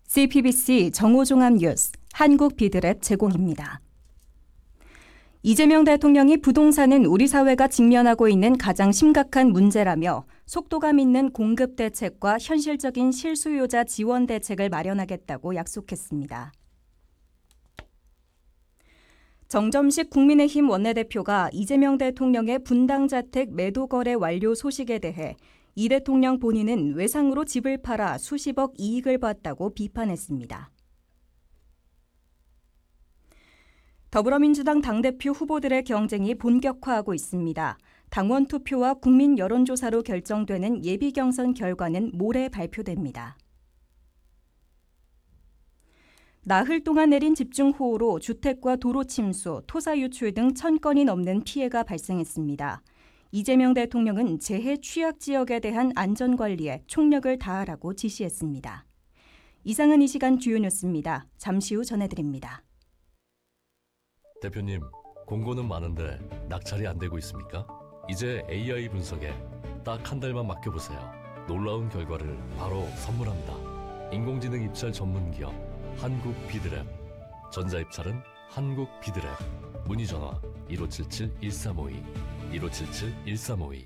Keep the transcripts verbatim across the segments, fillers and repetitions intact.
씨피비씨 정오종합 뉴스 한국 비드랩 제공입니다. 이재명 대통령이 부동산은 우리 사회가 직면하고 있는 가장 심각한 문제라며 속도감 있는 공급 대책과 현실적인 실수요자 지원 대책을 마련하겠다고 약속했습니다. 정점식 국민의힘 원내대표가 이재명 대통령의 분당자택 매도 거래 완료 소식에 대해 이 대통령 본인은 외상으로 집을 팔아 수십억 이익을 봤다고 비판했습니다. 더불어민주당 당대표 후보들의 경쟁이 본격화하고 있습니다. 당원 투표와 국민 여론조사로 결정되는 예비 경선 결과는 모레 발표됩니다. 나흘 동안 내린 집중호우로 주택과 도로 침수, 토사 유출 등 천 건이 넘는 피해가 발생했습니다. 이재명 대통령은 재해 취약 지역에 대한 안전관리에 총력을 다하라고 지시했습니다. 이상은 이 시간 주요 뉴스입니다. 잠시 후 전해드립니다. 대표님, 공고는 많은데 낙찰이 안 되고 있습니까? 이제 에이아이 분석에 딱 한 달만 맡겨보세요. 놀라운 결과를 바로 선물합니다. 인공지능 입찰 전문 기업 한국 비드랩. 전자 입찰은 한국 비드랩. 문의 전화 일오칠칠 일삼오이 일오칠칠 일삼오이.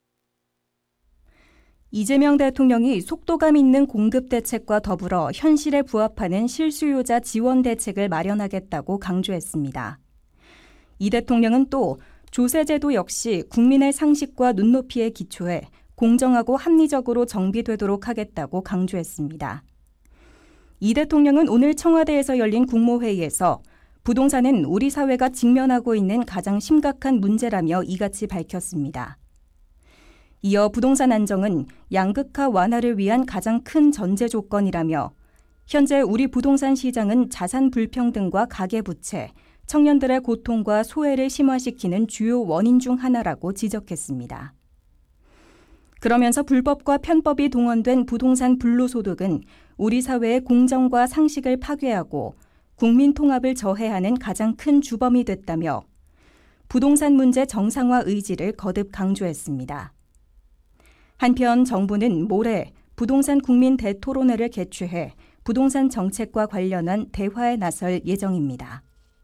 이재명 대통령이 속도감 있는 공급 대책과 더불어 현실에 부합하는 실수요자 지원 대책을 마련하겠다고 강조했습니다. 이 대통령은 또 조세제도 역시 국민의 상식과 눈높이에 기초해 공정하고 합리적으로 정비되도록 하겠다고 강조했습니다. 이 대통령은 오늘 청와대에서 열린 국무회의에서 부동산은 우리 사회가 직면하고 있는 가장 심각한 문제라며 이같이 밝혔습니다. 이어 부동산 안정은 양극화 완화를 위한 가장 큰 전제 조건이라며 현재 우리 부동산 시장은 자산 불평등과 가계부채, 청년들의 고통과 소외를 심화시키는 주요 원인 중 하나라고 지적했습니다. 그러면서 불법과 편법이 동원된 부동산 불로소득은 우리 사회의 공정과 상식을 파괴하고 국민 통합을 저해하는 가장 큰 주범이 됐다며 부동산 문제 정상화 의지를 거듭 강조했습니다. 한편 정부는 모레 부동산 국민 대토론회를 개최해 부동산 정책과 관련한 대화에 나설 예정입니다.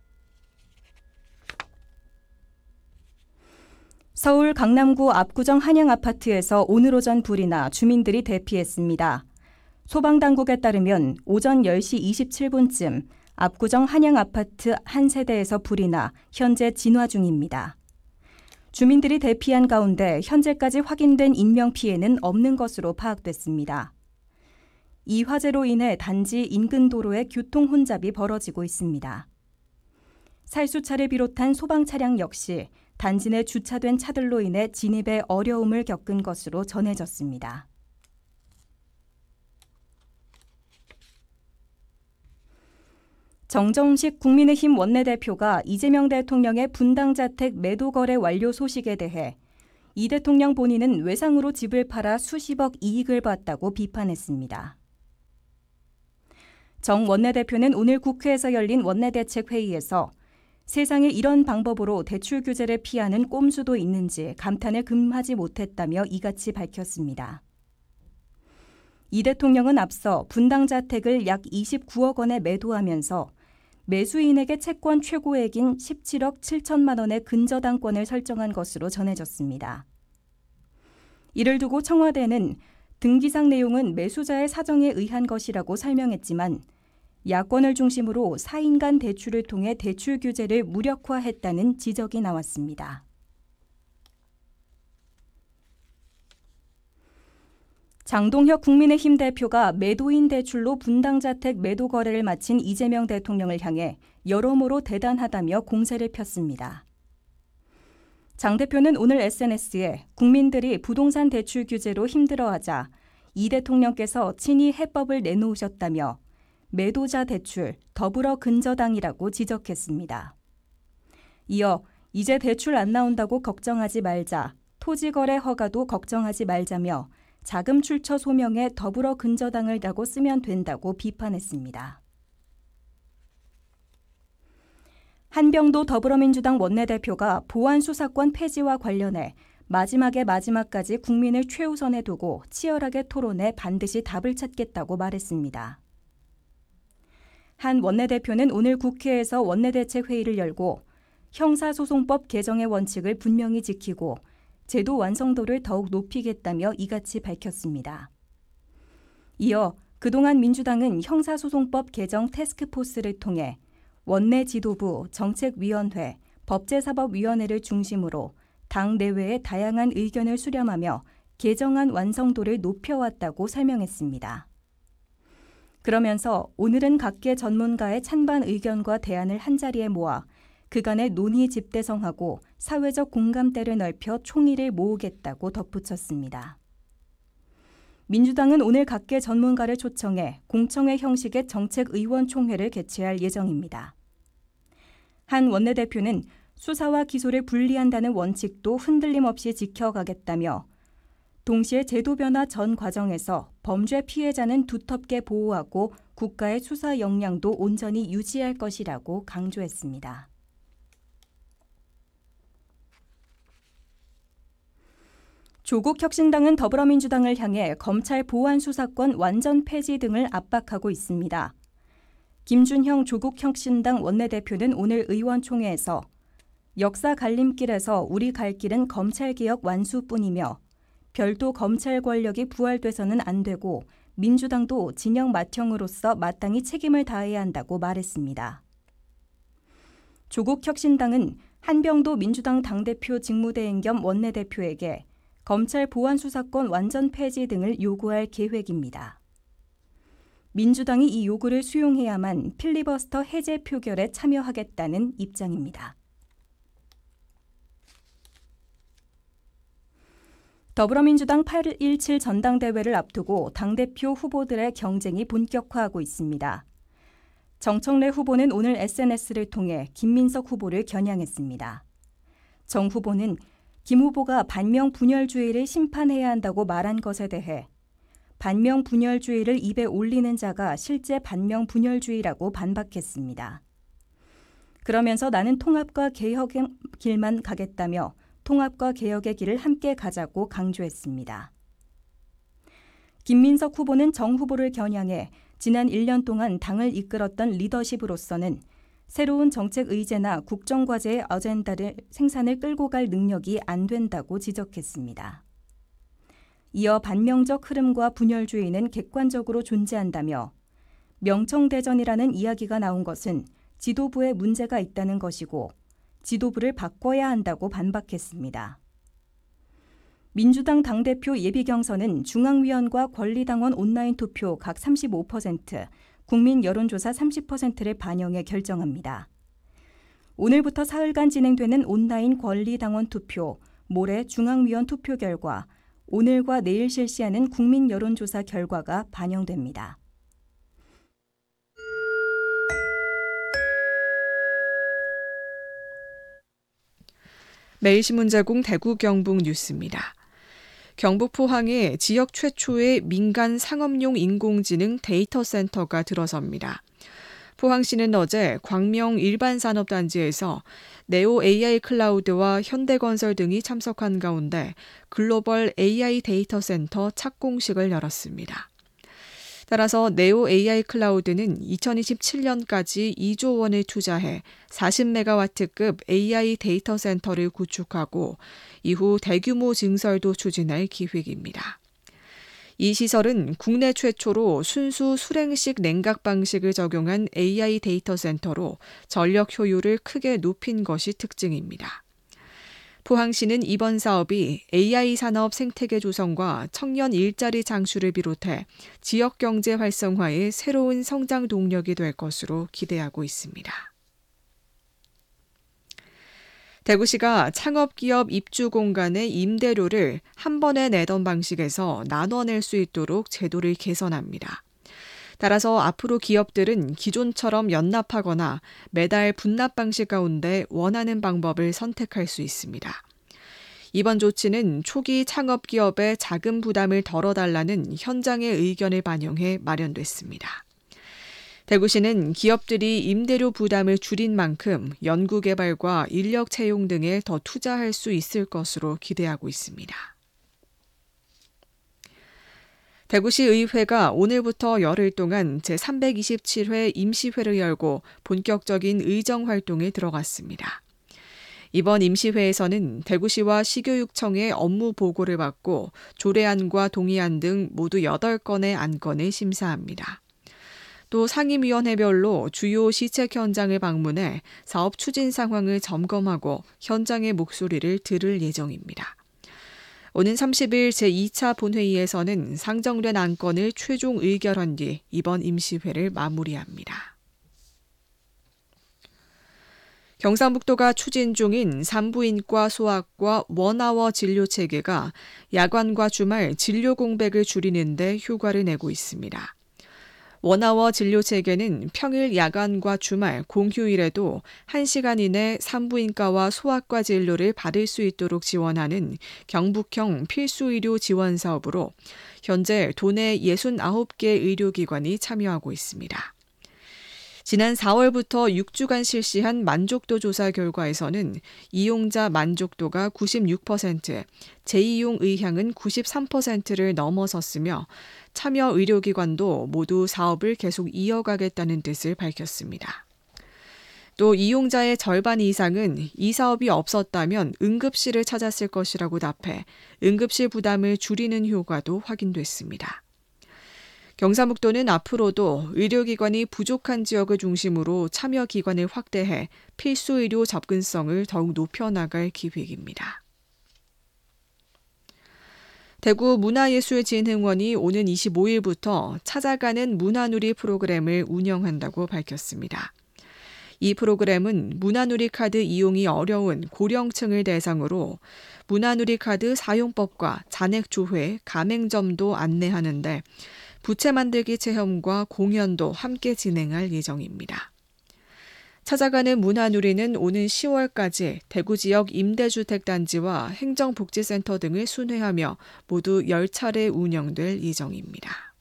서울 강남구 압구정 한양아파트에서 오늘 오전 불이 나 주민들이 대피했습니다. 소방당국에 따르면 오전 열 시 이십칠 분쯤 압구정 한양아파트 한 세대에서 불이 나 현재 진화 중입니다. 주민들이 대피한 가운데 현재까지 확인된 인명피해는 없는 것으로 파악됐습니다. 이 화재로 인해 단지 인근 도로에 교통 혼잡이 벌어지고 있습니다. 살수차를 비롯한 소방 차량 역시 단지 내 주차된 차들로 인해 진입에 어려움을 겪은 것으로 전해졌습니다. 정점식 국민의힘 원내대표가 이재명 대통령의 분당자택 매도 거래 완료 소식에 대해 이 대통령 본인은 외상으로 집을 팔아 수십억 이익을 봤다고 비판했습니다. 정 원내대표는 오늘 국회에서 열린 원내대책회의에서 세상에 이런 방법으로 대출 규제를 피하는 꼼수도 있는지 감탄을 금하지 못했다며 이같이 밝혔습니다. 이 대통령은 앞서 분당자택을 약 이십구억 원에 매도하면서 매수인에게 채권 최고액인 십칠억 칠천만 원의 근저당권을 설정한 것으로 전해졌습니다. 이를 두고 청와대는 등기상 내용은 매수자의 사정에 의한 것이라고 설명했지만 야권을 중심으로 사인 간 대출을 통해 대출 규제를 무력화했다는 지적이 나왔습니다. 장동혁 국민의힘 대표가 매도인 대출로 분당자택 매도 거래를 마친 이재명 대통령을 향해 여러모로 대단하다며 공세를 폈습니다. 장 대표는 오늘 에스엔에스에 국민들이 부동산 대출 규제로 힘들어하자 이 대통령께서 친히 해법을 내놓으셨다며 매도자 대출, 더불어 근저당이라고 지적했습니다. 이어 이제 대출 안 나온다고 걱정하지 말자, 토지거래 허가도 걱정하지 말자며 자금 출처 소명에 더불어 근저당을 라고 쓰면 된다고 비판했습니다. 한병도 더불어민주당 원내대표가 보안수사권 폐지와 관련해 마지막에 마지막까지 국민을 최우선에 두고 치열하게 토론해 반드시 답을 찾겠다고 말했습니다. 한 원내대표는 오늘 국회에서 원내대책회의를 열고 형사소송법 개정의 원칙을 분명히 지키고 제도 완성도를 더욱 높이겠다며 이같이 밝혔습니다. 이어 그동안 민주당은 형사소송법 개정 태스크포스를 통해 원내 지도부, 정책위원회, 법제사법위원회를 중심으로 당 내외의 다양한 의견을 수렴하며 개정안 완성도를 높여왔다고 설명했습니다. 그러면서 오늘은 각계 전문가의 찬반 의견과 대안을 한자리에 모아 그간의 논의 집대성하고 사회적 공감대를 넓혀 총의를 모으겠다고 덧붙였습니다. 민주당은 오늘 각계 전문가를 초청해 공청회 형식의 정책의원총회를 개최할 예정입니다. 한 원내대표는 수사와 기소를 분리한다는 원칙도 흔들림 없이 지켜가겠다며 동시에 제도 변화 전 과정에서 범죄 피해자는 두텁게 보호하고 국가의 수사 역량도 온전히 유지할 것이라고 강조했습니다. 조국 혁신당은 더불어민주당을 향해 검찰 보안 수사권 완전 폐지 등을 압박하고 있습니다. 김준형 조국 혁신당 원내대표는 오늘 의원총회에서 역사 갈림길에서 우리 갈 길은 검찰개혁 완수뿐이며 별도 검찰 권력이 부활돼서는 안 되고 민주당도 진영 맏형으로서 마땅히 책임을 다해야 한다고 말했습니다. 조국 혁신당은 한병도 민주당 당대표 직무대행 겸 원내대표에게 검찰 보안 수사권 완전 폐지 등을 요구할 계획입니다. 민주당이 이 요구를 수용해야만 필리버스터 해제 표결에 참여하겠다는 입장입니다. 더불어민주당 팔 일칠 전당대회를 앞두고 당대표 후보들의 경쟁이 본격화하고 있습니다. 정청래 후보는 오늘 에스엔에스를 통해 김민석 후보를 겨냥했습니다. 정 후보는 김 후보가 반명 분열주의를 심판해야 한다고 말한 것에 대해 반명 분열주의를 입에 올리는 자가 실제 반명 분열주의라고 반박했습니다. 그러면서 나는 통합과 개혁의 길만 가겠다며 통합과 개혁의 길을 함께 가자고 강조했습니다. 김민석 후보는 정 후보를 겨냥해 지난 일 년 동안 당을 이끌었던 리더십으로서는 새로운 정책 의제나 국정과제의 어젠다를 생산을 끌고 갈 능력이 안 된다고 지적했습니다. 이어 반명적 흐름과 분열주의는 객관적으로 존재한다며 명청대전이라는 이야기가 나온 것은 지도부에 문제가 있다는 것이고 지도부를 바꿔야 한다고 반박했습니다. 민주당 당대표 예비경선은 중앙위원과 권리당원 온라인 투표 각 삼십오 퍼센트, 국민 여론조사 삼십 퍼센트를 반영해 결정합니다. 오늘부터 사흘간 진행되는 온라인 권리당원 투표, 모레 중앙위원 투표 결과, 오늘과 내일 실시하는 국민 여론조사 결과가 반영됩니다. 매일신문제공 대구 경북 뉴스입니다. 경북 포항에 지역 최초의 민간 상업용 인공지능 데이터 센터가 들어섭니다. 포항시는 어제 광명 일반산업단지에서 네오 에이아이 클라우드와 현대건설 등이 참석한 가운데 글로벌 에이아이 데이터 센터 착공식을 열었습니다. 따라서 네오 에이아이 클라우드는 이천이십칠 년까지 이조 원을 투자해 사십 메가와트급 에이아이 데이터 센터를 구축하고 이후 대규모 증설도 추진할 계획입니다. 이 시설은 국내 최초로 순수 수랭식 냉각 방식을 적용한 에이아이 데이터 센터로 전력 효율을 크게 높인 것이 특징입니다. 포항시는 이번 사업이 에이아이 산업 생태계 조성과 청년 일자리 창출을 비롯해 지역 경제 활성화의 새로운 성장 동력이 될 것으로 기대하고 있습니다. 대구시가 창업기업 입주 공간의 임대료를 한 번에 내던 방식에서 나눠낼 수 있도록 제도를 개선합니다. 따라서 앞으로 기업들은 기존처럼 연납하거나 매달 분납 방식 가운데 원하는 방법을 선택할 수 있습니다. 이번 조치는 초기 창업기업의 자금 부담을 덜어달라는 현장의 의견을 반영해 마련됐습니다. 대구시는 기업들이 임대료 부담을 줄인 만큼 연구개발과 인력 채용 등에 더 투자할 수 있을 것으로 기대하고 있습니다. 대구시 의회가 오늘부터 열흘 동안 제삼백이십칠 회 임시회를 열고 본격적인 의정 활동에 들어갔습니다. 이번 임시회에서는 대구시와 시교육청의 업무 보고를 받고 조례안과 동의안 등 모두 여덟 건의 안건을 심사합니다. 또 상임위원회별로 주요 시책 현장을 방문해 사업 추진 상황을 점검하고 현장의 목소리를 들을 예정입니다. 오는 삼십 일 제이 차 본회의에서는 상정된 안건을 최종 의결한 뒤 이번 임시회를 마무리합니다. 경상북도가 추진 중인 산부인과 소아과 원아워 진료 체계가 야간과 주말 진료 공백을 줄이는 데 효과를 내고 있습니다. 원아워 진료 체계는 평일 야간과 주말 공휴일에도 한 시간 이내 산부인과와 소아과 진료를 받을 수 있도록 지원하는 경북형 필수의료 지원 사업으로 현재 도내 육십구 개 의료기관이 참여하고 있습니다. 지난 사월부터 육 주간 실시한 만족도 조사 결과에서는 이용자 만족도가 구십육 퍼센트, 재이용 의향은 구십삼 퍼센트를 넘어섰으며 참여 의료기관도 모두 사업을 계속 이어가겠다는 뜻을 밝혔습니다. 또 이용자의 절반 이상은 이 사업이 없었다면 응급실을 찾았을 것이라고 답해 응급실 부담을 줄이는 효과도 확인됐습니다. 경상북도는 앞으로도 의료기관이 부족한 지역을 중심으로 참여 기관을 확대해 필수 의료 접근성을 더욱 높여나갈 기획입니다. 대구 문화예술진흥원이 오는 이십오 일부터 찾아가는 문화누리 프로그램을 운영한다고 밝혔습니다. 이 프로그램은 문화누리 카드 이용이 어려운 고령층을 대상으로 문화누리 카드 사용법과 잔액 조회, 가맹점도 안내하는데 부채 만들기 체험과 공연도 함께 진행할 예정입니다. 찾아가는 문화누리는 오는 시월까지 대구 지역 임대주택단지와 행정복지센터 등을 순회하며 모두 열 차례 운영될 예정입니다.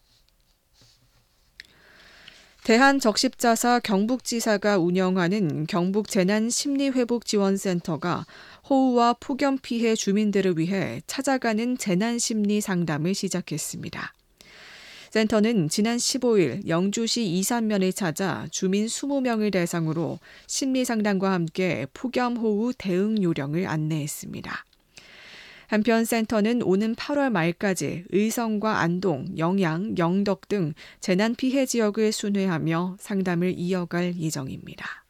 대한적십자사 경북지사가 운영하는 경북재난심리회복지원센터가 호우와 폭염 피해 주민들을 위해 찾아가는 재난심리 상담을 시작했습니다. 센터는 지난 십오 일 영주시 이산면을 찾아 주민 이십 명을 대상으로 심리상담과 함께 폭염호우 대응 요령을 안내했습니다. 한편 센터는 오는 팔월 말까지 의성과 안동, 영양, 영덕 등 재난 피해 지역을 순회하며 상담을 이어갈 예정입니다.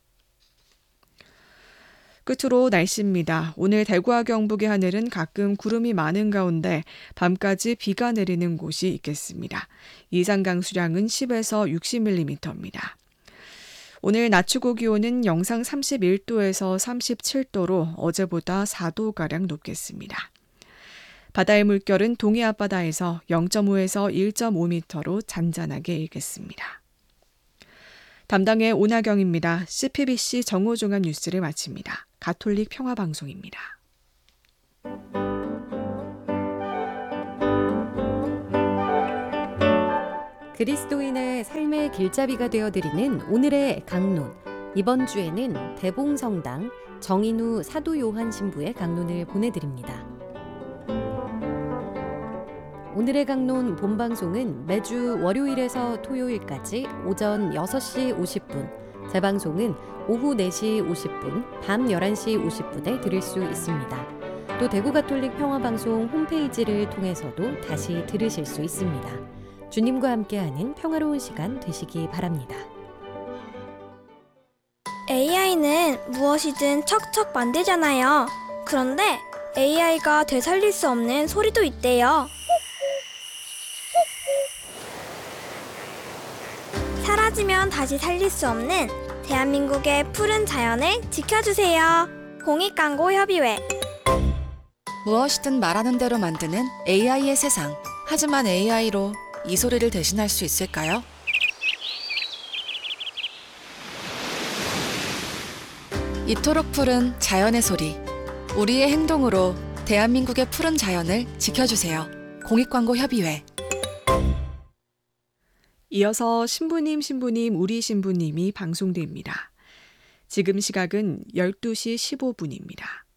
끝으로 날씨입니다. 오늘 대구와 경북의 하늘은 가끔 구름이 많은 가운데 밤까지 비가 내리는 곳이 있겠습니다. 예상 강수량은 십에서 육십 밀리미터입니다. 오늘 낮 최고 기온은 영상 삼십일 도에서 삼십칠 도로 어제보다 사 도가량 높겠습니다. 바다의 물결은 동해 앞바다에서 영 점 오에서 일 점 오 미터로 잔잔하게 일겠습니다. 담당의 오나경입니다. 씨피비씨 정오종합 뉴스를 마칩니다. 가톨릭 평화방송입니다. 그리스도인의 삶의 길잡이가 되어드리는 오늘의 강론. 이번 주에는 대봉성당 정인우 사도 요한 신부의 강론을 보내드립니다. 오늘의 강론 본방송은 매주 월요일에서 토요일까지 오전 여섯 시 오십 분, 재방송은 오후 네 시 오십 분, 밤 열한 시 오십 분에 들을 수 있습니다. 또 대구가톨릭 평화방송 홈페이지를 통해서도 다시 들으실 수 있습니다. 주님과 함께하는 평화로운 시간 되시기 바랍니다. 에이아이는 무엇이든 척척 만들잖아요. 그런데 에이아이가 되살릴 수 없는 소리도 있대요. 사라지면 다시 살릴 수 없는 대한민국의 푸른 자연을 지켜주세요. 공익광고협의회. 무엇이든 말하는 대로 만드는 에이아이의 세상. 하지만 에이아이로 이 소리를 대신할 수 있을까요? 이토록 푸른 자연의 소리. 우리의 행동으로 대한민국의 푸른 자연을 지켜주세요. 공익광고협의회. 이어서 신부님 신부님 우리 신부님이 방송됩니다. 지금 시각은 열두 시 십오 분입니다.